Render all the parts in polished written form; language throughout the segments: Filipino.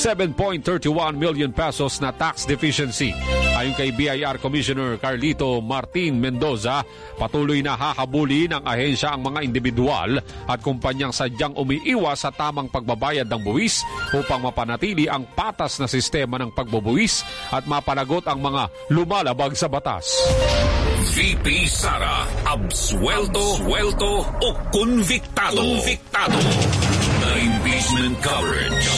7.31 million pesos na tax deficiency. Ayon kay BIR Commissioner Carlito Martin Mendoza, patuloy na hahabuli ng ahensya ang mga individual at kumpanyang sadyang umiiwas sa tamang pagbabayad ng buwis upang mapanatili ang patas na sistema ng pagbubuwis at mapanagot ang mga lumalabag sa batas. VP Sara, absuelto o convictado. Na impeachment coverage.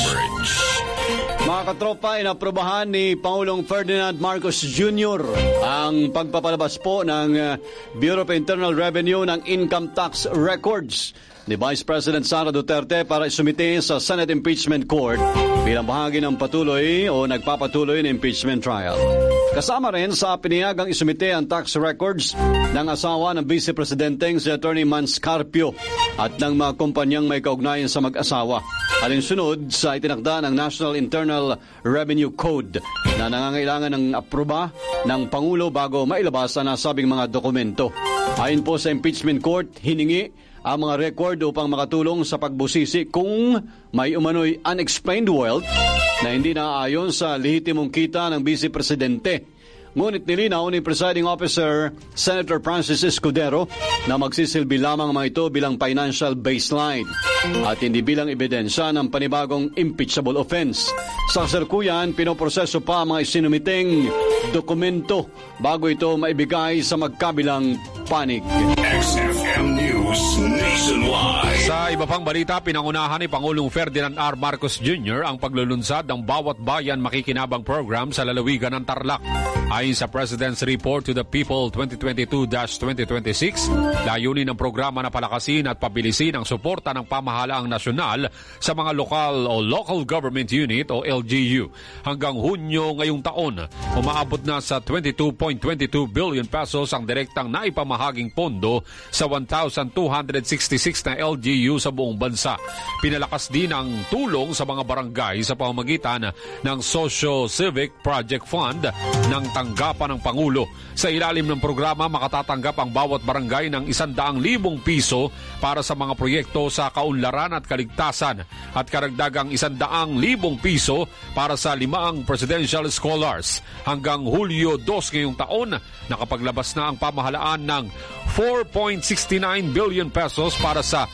Mga katropa, inaprobahan ni Pangulong Ferdinand Marcos Jr. ang pagpapalabas po ng Bureau of Internal Revenue ng income tax records ni Vice President Sara Duterte para isumite sa Senate Impeachment Court bilang bahagi ng patuloy o nagpapatuloy na impeachment trial. Kasama rin sa pinayagang isumite ang tax records ng asawa ng Vice Presidenteng si Attorney Mans Carpio at ng mga kumpanyang may kaugnayan sa mag-asawa. Alinsunod sa itinakda ng National Internal Revenue Code na nangangailangan ng aproba ng Pangulo bago mailabas ang nasabing mga dokumento. Ayon po sa Impeachment Court, hiningi ang mga record upang makatulong sa pagbusisi kung may umano'y unexplained wealth na hindi naaayon sa lehitimong kita ng Vice Presidente. Ngunit nilinaw ni Presiding Officer Senator Francis Escudero na magsisilbi lamang mga ito bilang financial baseline at hindi bilang ebidensya ng panibagong impeachable offense. Sa kasalukuyan, pinoproseso pa ang mga isinumiteng dokumento bago ito maibigay sa magkabilang panig. XFM News Nationwide. Sa iba pang balita, pinangunahan ni Pangulong Ferdinand R. Marcos Jr. ang paglulunsad ng Bawat Bayan Makikinabang Program sa lalawigan ng Tarlac. Ayon sa President's Report to the People 2022-2026, layunin ng programa na palakasin at pabilisin ang suporta ng pamahalaang nasyonal sa mga lokal o local government unit o LGU. Hanggang Hunyo ngayong taon, umaabot na sa 22.22 billion pesos ang direktang naipamahaging pondo sa 1,266 na LGU sa buong bansa. Pinalakas din ang tulong sa mga barangay sa pamamagitan ng Socio-Civic Project Fund ng tanggapan ng Pangulo. Sa ilalim ng programa, makatatanggap ang bawat barangay ng 100,000 piso para sa mga proyekto sa kaunlaran at kaligtasan at karagdagang 100,000 piso para sa 5 presidential scholars. Hanggang Hulyo 2 ngayong taon, nakapaglabas na ang pamahalaan ng 4.69 billion pesos para sa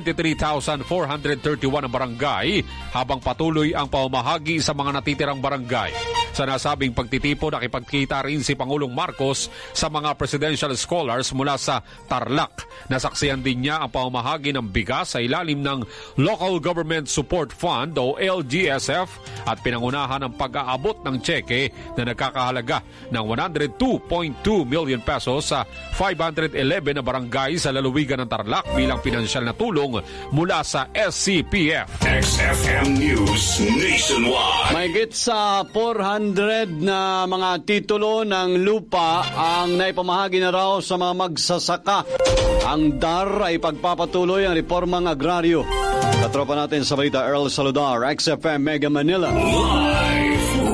23,431 na barangay habang patuloy ang pamamahagi sa mga natitirang barangay. Sa nasabing pagtitipon, nakipagkita rin si Pangulong Marcos sa mga presidential scholars mula sa Tarlac. Nasaksihan din niya ang pamamahagi ng bigas sa ilalim ng Local Government Support Fund o LGSF at pinangunahan ang pag-aabot ng tseke na nagkakahalaga ng 102.2 million pesos sa 511 na barangay sa lalawigan ng Tarlac bilang pinansyal na tulong mula sa SCPF. XFM News Nationwide. Mahigit sa 400 na mga titulo ng lupa ang naipamahagi na raw sa mga magsasaka. Ang DAR ay pagpapatuloy ang reformang agraryo. Katropa natin sa balita, Earl Saludar, XFM Mega Manila. Live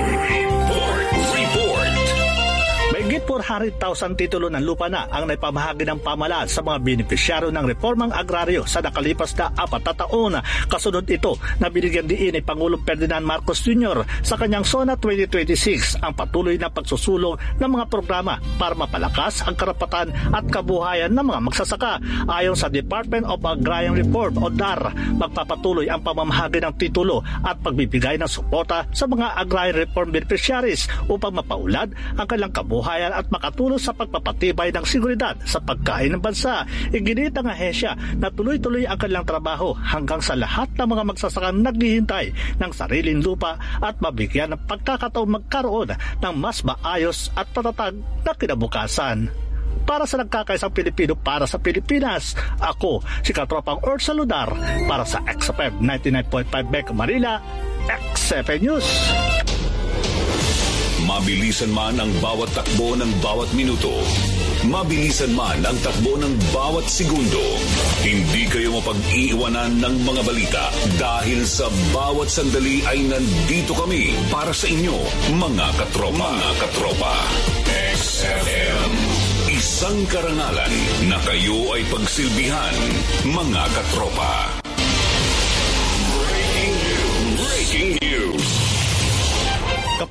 Mahigit 400,000 titulo ng lupa na ang naipamahagi ng pamahalaan sa mga benepisyaryo ng reformang agraryo sa nakalipas na 4 na taon. Kasunod ito na binigyan diin ni Pangulong Ferdinand Marcos Jr. sa kanyang SONA 2026 ang patuloy na pagsusulong ng mga programa para mapalakas ang karapatan at kabuhayan ng mga magsasaka. Ayon sa Department of Agrarian Reform o DAR, magpapatuloy ang pamamahagi ng titulo at pagbibigay ng suporta sa mga agrarian reform beneficiaries upang mapaulad ang kanilang kabuhayan at makatulong sa pagpapatibay ng seguridad sa pagkain ng bansa. Iginit ang ahensya na tuloy-tuloy ang kanilang trabaho hanggang sa lahat ng mga magsasakang naghihintay ng sariling lupa at mabigyan ng pagkakataong magkaroon ng mas maayos at patatag na kinabukasan. Para sa nagkakaisang Pilipino, para sa Pilipinas, ako si Katropang Earl Saludar para sa XFM 99.5 Mega Manila, XFM News. Mabilisan man ang bawat takbo ng bawat minuto, mabilisan man ang takbo ng bawat segundo, hindi kayo mapag-iiwanan ng mga balita dahil sa bawat sandali ay nandito kami para sa inyo, mga katropa. Mga katropa. XFM. Isang karangalan na kayo ay pagsilbihan, mga katropa. Breaking news.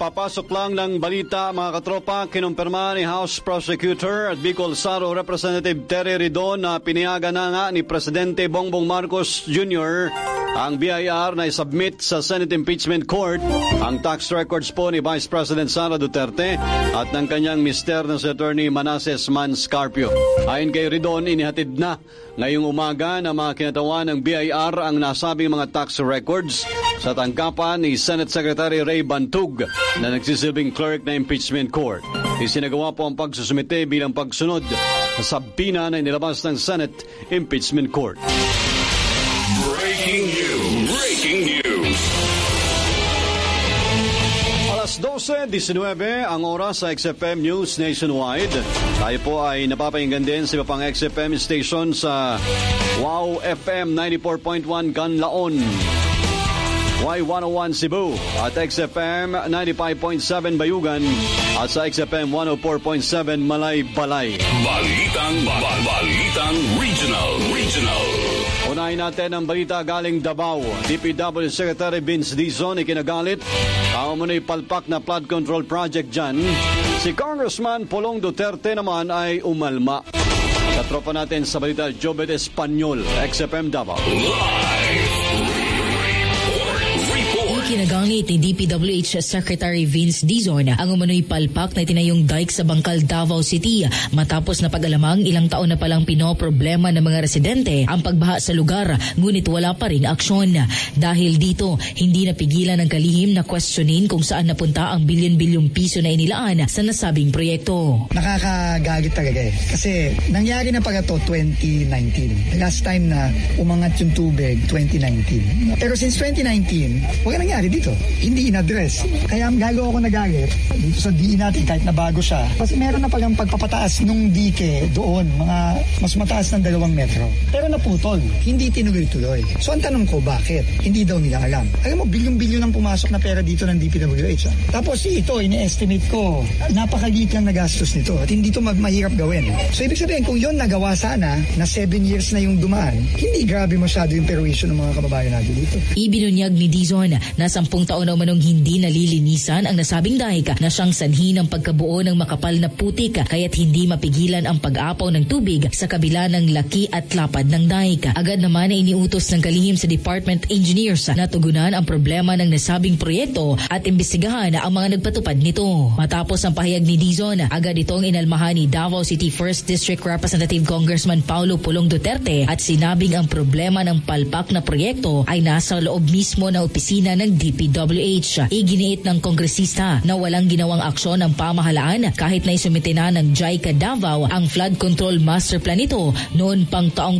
Kapapasok lang ng balita mga katropa, kinumpirma ni House Prosecutor at Bicol Saro Representative Terry Ridon na pinayagan na nga ni Presidente Bongbong Marcos Jr. ang BIR na isubmit sa Senate Impeachment Court ang tax records po ni Vice President Sara Duterte at ng kanyang mister na si Attorney Manasseh Manscarpio. Ayon kay Ridon, inihatid na ngayong umaga na mga kinatawan ng BIR ang nasabing mga tax records sa tangkapan ni Senate Secretary Ray Bantug na nagsisilbing clerk na impeachment court. Isinagawa po ang pagsusumite bilang pagsunod sa sabina na inilabas ng Senate Impeachment Court. Breaking news! Breaking news! Alas 12:19 ang oras sa XFM News Nationwide. Tayo po ay napapahinggan din sa iba pang XFM station sa Wow FM 94.1 Canlaon, Y101 Cebu at XFM 95.7 Bayugan at sa XFM 104.7 Malay-Balay. Balitang Regional. Unahin natin ang balita galing Davao. DPW Secretary Vince Dizon ikinagalit ang umunay palpak na flood control project dyan. Si Congressman Polong Duterte naman ay umalma. Sa tropa natin sa balita, Jobet Espanyol, XFM Davao. Kinagangit ni DPWH Secretary Vince Dizon ang umano'y palpak na tinayong dike sa Bangkal, Davao City matapos na pag-alamang ilang taon na palang pinoproblema ng mga residente ang pagbaha sa lugar ngunit wala pa ring aksyon. Dahil dito, hindi napigilan ng kalihim na questionin kung saan napunta ang bilyon-bilyong piso na inilaan sa nasabing proyekto. Nakakagagit talaga kasi nangyari na pala to 2019. Last time na umangat yung tubig, 2019. Pero since 2019, wala nangyari dito. Hindi in-address. Kaya lalo ako nagalit dito sa DE natin kahit na bago siya. Kasi meron na palang pagpapataas nung dike doon, mga mas mataas ng 2 metro. Pero naputol. Hindi tinuloy-tuloy. So ang tanong ko, bakit? Hindi daw nila alam. Alam mo, bilyon-bilyon ang pumasok na pera dito ng DPWH. Tapos ito, ini-estimate ko, napakaliit lang na gastos nito at hindi ito mahirap gawin. So ibig sabihin, kung yun nagawa sana, na 7 years na yung dumaan, hindi grabe masyado yung perwisyo ng mga kababayan natin dito. Ibinunyag ni Dizon na 10 taon na umanong hindi nalilinisan ang nasabing dike na siyang sanhi ng pagkabuo ng makapal na putik kaya't hindi mapigilan ang pag-apaw ng tubig sa kabila ng laki at lapad ng dike. Agad naman ay iniutos ng kalihim sa Department Engineers na tugunan ang problema ng nasabing proyekto at imbestigahan ang mga nagpatupad nito. Matapos ang pahayag ni Dizon, agad itong inalmahan ni Davao City 1st District Representative Congressman Paulo Pulong Duterte at sinabing ang problema ng palpak na proyekto ay nasa loob mismo ng opisina ng DPWH. Iginiit ng kongresista na walang ginawang aksyon ang pamahalaan kahit na isumite na ng JICA Davao ang flood control master plan nito noon pang taong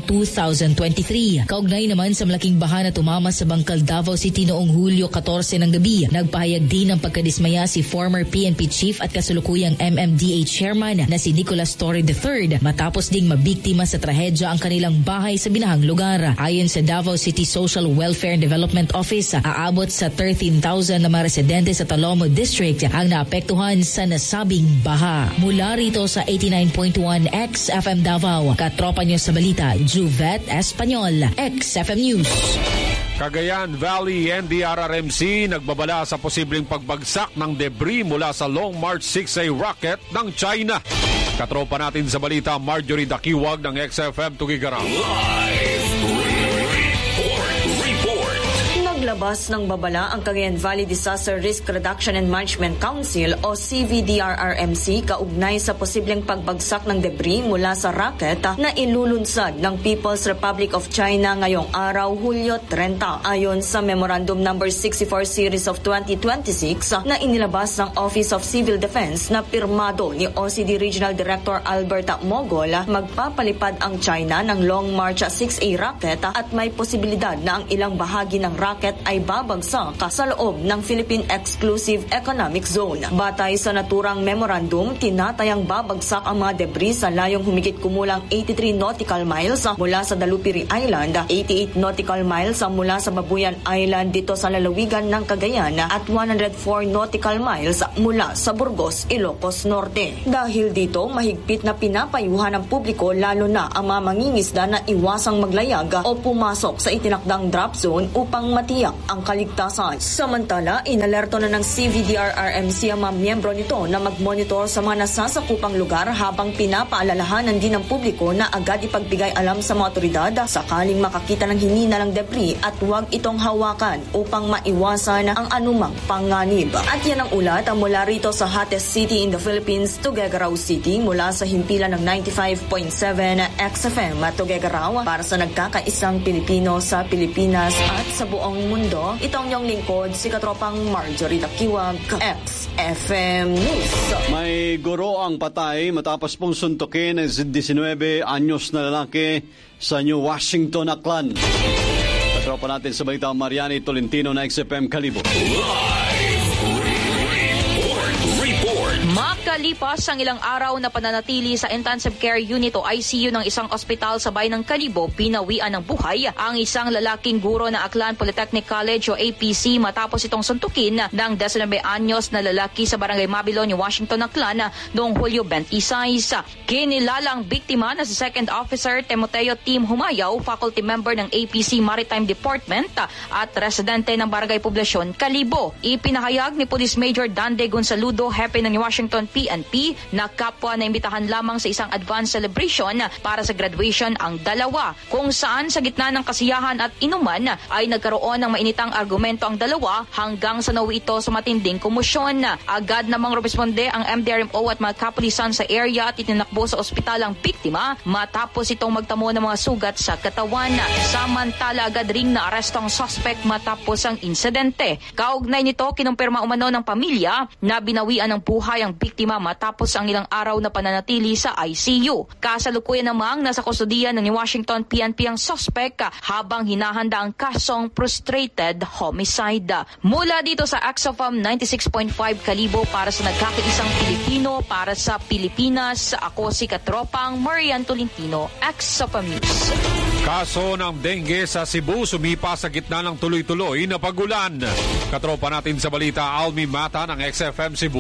2023. Kaugnay naman sa malaking baha na tumama sa Bangkal, Davao City noong Hulyo 14 ng gabi, nagpahayag din ng pagkadismaya si former PNP chief at kasulukuyang MMDA chairman na si Nicolas Torre III matapos ding mabiktima sa trahedya ang kanilang bahay sa binahang lugar. Ayon sa Davao City Social Welfare and Development Office, aabot sa 13,000 na mga residente sa Talomo District ang naapektuhan sa nasabing baha. Mula rito sa 89.1 XFM Davao, katropa niyo sa balita, Juvet Espanyol, XFM News. Cagayan Valley NDRRMC nagbabala sa posibleng pagbagsak ng debris mula sa Long March 6A rocket ng China. Katropa natin sa balita, Marjorie Dakiwag ng XFM Tugigaraw. Naglabas ng babala ang Cagayan Valley Disaster Risk Reduction and Management Council o CVDRRMC kaugnay sa posibleng pagbagsak ng debris mula sa rocket na ilulunsad ng People's Republic of China ngayong araw, Hulyo 30. Ayon sa Memorandum No. 64 Series of 2026 na inilabas ng Office of Civil Defense na pirmado ni OCD Regional Director Albert Mogol, magpapalipad ang China ng Long March 6A rocket at may posibilidad na ang ilang bahagi ng rocket ay babagsak sa loob ng Philippine Exclusive Economic Zone. Batay sa naturang memorandum, tinatayang babagsak ang mga debris sa layong humigit kumulang 83 nautical miles mula sa Dalupiri Island, 88 nautical miles mula sa Babuyan Island dito sa lalawigan ng Cagayan at 104 nautical miles mula sa Burgos, Ilocos Norte. Dahil dito, mahigpit na pinapayuhan ng publiko lalo na ang mga mangingisda na iwasang maglayag o pumasok sa itinakdang drop zone upang matiyak ang kaligtasan. Samantala, inalerto na ng CVDR-RMC ang mga miyembro nito na mag-monitor sa mga nasasakupang lugar habang pinapaalalahanan din ng publiko na agad ipagbigay alam sa mga otoridad sakaling makakita ng hininalang debris at huwag itong hawakan upang maiwasan ang anumang panganib. At yan ang ulat mula rito sa hottest city in the Philippines, Tuguegarao City, mula sa himpilan ng 95.7 XFM at Tuguegarao para sa nagkakaisang Pilipino sa Pilipinas at sa buong mundo. Ito ang iyong lingkod, si Katropang Marjorie Dakiwag, XFM News. May guro ang patay matapos pong suntukin ng 19 anyos na lalaki sa New Washington, Aklan. Katropa natin sa balita Mariani Tolentino na XFM Kalibo. Makalipas ang ilang araw na pananatili sa intensive care unit o ICU ng isang ospital sa bayan ng Kalibo, pinawian ng buhay ang isang lalaking guro ng Aklan Polytechnic College o APC matapos itong suntukin ng 19 anyos na lalaki sa barangay Mabilon, Washington, Aklan noong Hulyo 26. Kinilalang biktima na si Second Officer Timoteo Tim Humayaw, faculty member ng APC Maritime Department at residente ng barangay Poblasyon, Kalibo. Ipinahayag ni Police Major Dande Gonsaludo, hepe ng Washington PNP, na kapwa na imbitahan lamang sa isang advance celebration para sa graduation ang dalawa, kung saan sa gitna ng kasiyahan at inuman ay nagkaroon ng mainitang argumento ang dalawa hanggang sa nawi ito sa matinding komosyon. Agad namang rumisponde ang MDRMO at mga kapulisan sa area at itinakbo sa ospital ang biktima matapos itong magtamo ng mga sugat sa katawan. Samantala, agad ring naaresto ang suspect matapos ang insidente. Kaugnay nito, kinumpirma umano ng pamilya na binawian ng buhay ang biktima matapos ang ilang araw na pananatili sa ICU. Kasalukuyan namang nasa kustudiyan ng Washington PNP ang suspect habang hinahanda ang kasong frustrated homicide. Mula dito sa XFM 96.5 Kalibo para sa nagkakaisang Pilipino para sa Pilipinas, ako si Katropang Marian Tolentino, XFM News. Kaso ng dengue sa Cebu sumipa sa gitna ng tuloy-tuloy na pagulan. Katropa natin sa balita, Almi Mata ng XFM Cebu.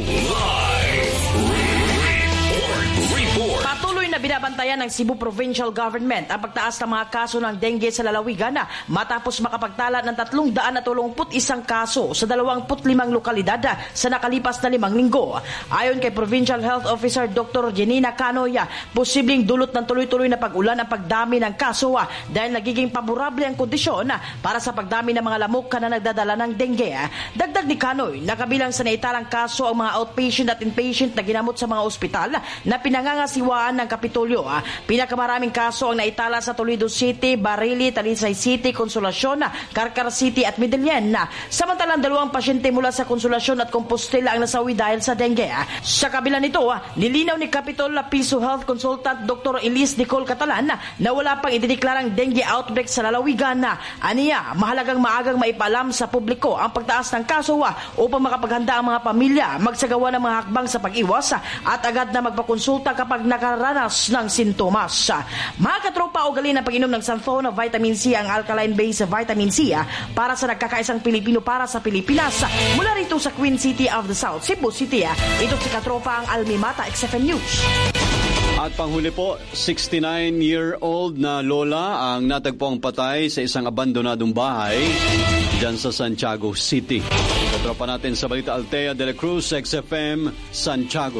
Patuloy na binabantayan ng Cebu Provincial Government ang pagtaas ng mga kaso ng dengue sa lalawigan matapos makapagtala ng 331 kaso sa 25 lokalidad sa nakalipas na 5 linggo. Ayon kay Provincial Health Officer Dr. Janina Canoya, posibleng dulot ng tuloy-tuloy na pag-ulan ang pagdami ng kaso dahil nagiging paborable ang kondisyon para sa pagdami ng mga lamok na nagdadala ng dengue. Dagdag ni Canoy, nakabilang sa naitalang kaso ang mga outpatient at inpatient na ginamot sa mga ospital na pinangangasiwaan ng Kapitolyo. Pinakamaraming kaso ang naitala sa Toledo City, Barili, Talisay City, Consolacion, Carcar City at Midillian. Samantalang 2 pasyente mula sa Consolacion at Compostela ang nasawi dahil sa dengue. Sa kabila nito, nilinaw ni Capitol Piso Health Consultant Dr. Elise Nicole Catalan na wala pang idineklarang dengue outbreak sa lalawigan. Aniya, mahalagang maagang maipaalam sa publiko ang pagtaas ng kaso upang makapaghanda ang mga pamilya, magsagawa ng mga hakbang sa pag-iwas at agad na magpakonsulta kapag nakaranas ng sintomas. Mga katropa, ugali ng pag-inom ng Santhona Vitamin C ang alkaline-based vitamin C para sa nagkakaisang Pilipino para sa Pilipinas. Mula rito sa Queen City of the South, Cebu City, ito si katropa ang Almi Mata, XFM News. At panghuli po, 69-year-old na lola ang natagpong patay sa isang abandonadong bahay dyan sa Santiago City. Katropa natin sa balita, Altea de la Cruz, XFM Santiago.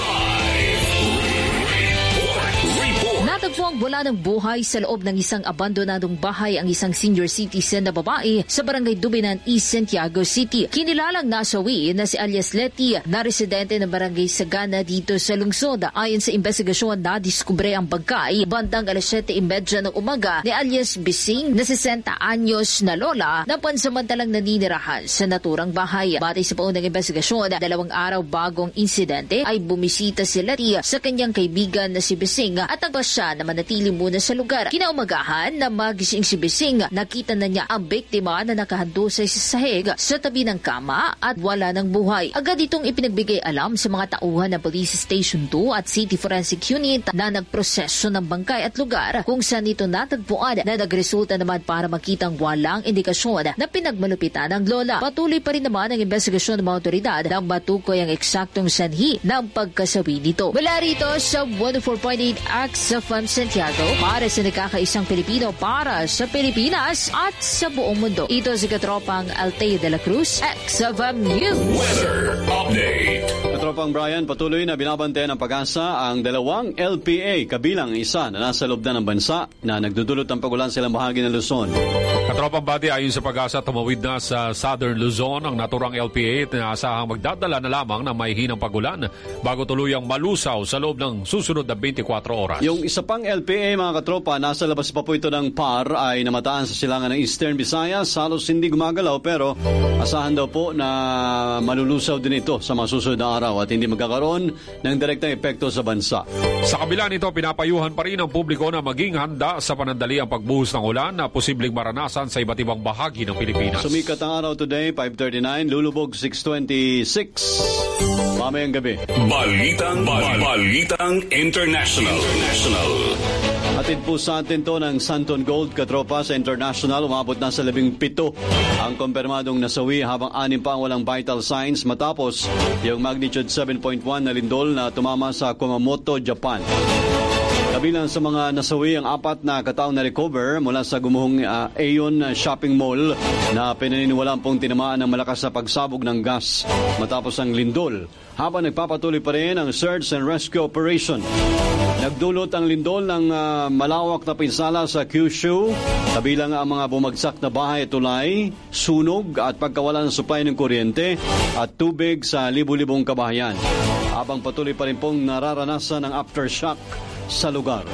Natagpo ang wala ng buhay sa loob ng isang abandonadong bahay ang isang senior citizen na babae sa barangay Dubinan East, Santiago City. Kinilalang nasawi na si alias Letty na residente ng barangay Sagana dito sa lungsod. Ayon sa investigasyon, nadiskubre ang bangkay bandang 7:30 ng umaga ni alias Bising na 60 anyos na lola na pansamantalang naninirahan sa naturang bahay. Batay sa paunang investigasyon, 2 araw bagong insidente ay bumisita si Letty sa kanyang kaibigan na si Bising at nagbasya na manatili muna sa lugar. Kinaumagahan na magising si Bising, nakita na niya ang biktima na nakahandusay sa sahig sa tabi ng kama at wala ng buhay. Agad itong ipinagbigay alam sa mga tauhan ng Police Station 2 at City Forensic Unit na nagproseso ng bangkay at lugar kung saan ito natagpuan na nagresulta naman para makitang walang indikasyon na pinagmalupitan ng lola. Patuloy pa rin naman ang investigasyon ng mga otoridad nang matukoy ang eksaktong sanhi ng pagkasawi nito. Mula rito sa 104.8 XFM Santiago para sa nakakaisang Pilipino para sa Pilipinas at sa buong mundo. Ito si Katropang Altay de la Cruz, XFM News. Weather Update. Katropang Brian, patuloy na binabantayan ng Pag-asa ang dalawang LPA kabilang isa na nasa loob na ng bansa na nagdudulot ng pagulan sa ilang bahagi ng Luzon. Katropang Bati, ayon sa Pag-asa, tumawid na sa Southern Luzon ang naturang LPA na asahang magdadala na lamang ng may hinang pagulan bago tuluyang malusaw sa loob ng susunod na 24 oras. Yung isa pang LPA, mga katropa, nasa labas pa po ito ng PAR ay namataan sa silangan ng Eastern Visayas. Halos hindi gumagalaw pero asahan daw po na malulusaw din ito sa mga susunod na araw at hindi magkakaroon ng direktang epekto sa bansa. Sa kabila nito, pinapayuhan pa rin ang publiko na maging handa sa panandaliang pagbuhos ng ulan na posibleng maranasan sa iba't ibang bahagi ng Pilipinas. Sumikat ang araw today, 5:39, lulubog 6:26. Mamayang gabi. Balitang International. Atid po sa atin to ng Santon Gold, katropa, sa international. Umabot na sa 17 ang kumpirmadong nasawi habang 6 pa ang walang vital signs matapos yung magnitude 7.1 na lindol na tumama sa Kumamoto, Japan. Kabilang sa mga nasawi ang 4 na kataong na-recover mula sa gumuhong Aeon Shopping Mall na pinaniniwalaan pong tinamaan ng malakas na pagsabog ng gas matapos ang lindol. Habang nagpapatuloy pa rin ang search and rescue operation. Nagdulot ang lindol ng malawak na pinsala sa Kyushu, kabilang ang mga bumagsak na bahay at tulay, sunog at pagkawala ng supply ng kuryente at tubig sa libu-libong kabahayan. Habang patuloy pa rin pong nararanasan ng aftershock sa lugar.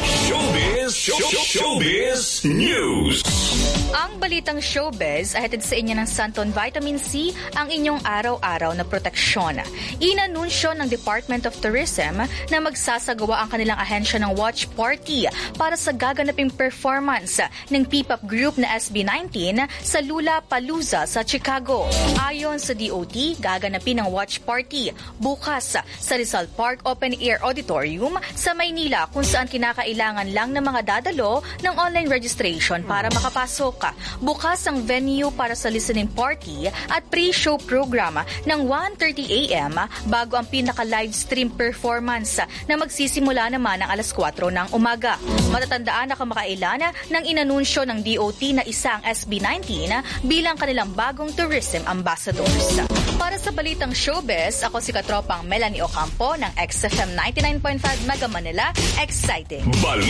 Showbiz News. Ang balitang showbiz ay hatid sa inyo ng Santon Vitamin C, ang inyong araw-araw na proteksyon. Inanunsyo ng Department of Tourism na magsasagawa ang kanilang ahensya ng watch party para sa gaganaping performance ng P-pop group na SB19 sa Lollapalooza sa Chicago. Ayon sa DOT, gaganapin ang watch party bukas sa Rizal Park Open Air Auditorium sa Maynila, kung saan kinakailangan lang ng mga dadalo ng online registration para makapasok. Bukas ang venue para sa listening party at pre-show program ng 1:30 a.m. bago ang pinaka-live stream performance na magsisimula naman ng alas 4 ng umaga. Matatandaan na kamakailan nang inanunsyo ng DOT na isa ang SB19 bilang kanilang bagong tourism ambassadors. Para sa balitang showbiz, ako si Katropang Melanie Ocampo ng XFM 99.5 Mega Manila. Exciting!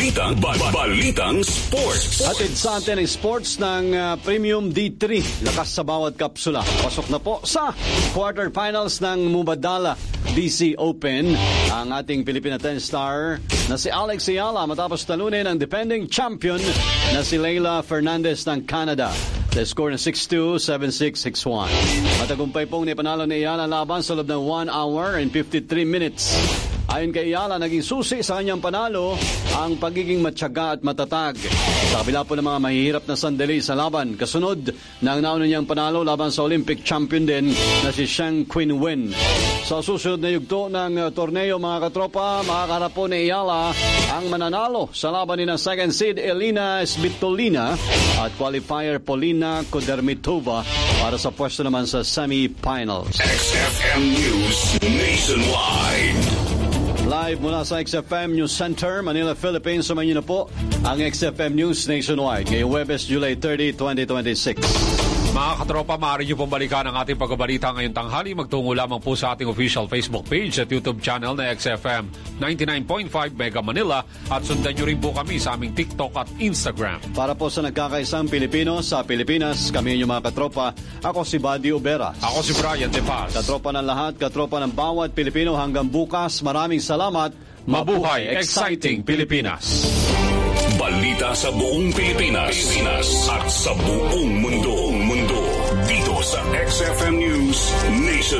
Balitang Sports. Atid sa atin ang sports ng Premium D3. Lakas sa bawat kapsula. Pasok na po sa quarterfinals ng Mubadala DC Open ang ating Filipina tennis star na si Alex Ayala matapos talunin ang defending champion na si Leila Fernandez ng Canada. The score na 6-2, 7-6, 6-1. Matagumpay pong nipanalo ni Ayala laban sa loob ng 1 hour and 53 minutes. Ayon kay Ayala, naging susi sa kanyang panalo ang pagiging matyaga at matatag. Sa kabila po ng mga mahihirap na sandali sa laban, kasunod ng nauna niyang panalo laban sa Olympic champion din na si Zhang Qinwen. Sa susunod na yugto ng torneo, mga katropa, makakaharap po ni Ayala ang mananalo sa laban ni na second seed Elina Svitolina at qualifier Polina Kudermetova para sa pwesto naman sa semi-finals. XFM News Nationwide. Live mula sa XFM News Center, Manila, Philippines. Sumayin na po ang XFM News Nationwide ngayong Huwebes, July 30, 2026. Mga katropa, maaari niyo pong balikan ang ating pagbabalita ngayong tanghali. Magtungo lamang po sa ating official Facebook page at YouTube channel na XFM 99.5 Mega Manila at sundan niyo rin po kami sa aming TikTok at Instagram. Para po sa nagkakaisang Pilipino sa Pilipinas, kami yung mga katropa. Ako si Buddy Uberas. Ako si Brian De Paz. Katropa ng lahat, katropa ng bawat Pilipino. Hanggang bukas, maraming salamat. Mabuhay, exciting Pilipinas! Balita sa buong Pilipinas at sa buong mundo. Dito sa XFM News Nation.